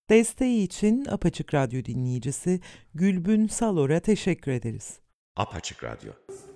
Desteği için Apaçık Radyo dinleyicisi Gülbün Salor'a teşekkür ederiz. Apaçık Radyo.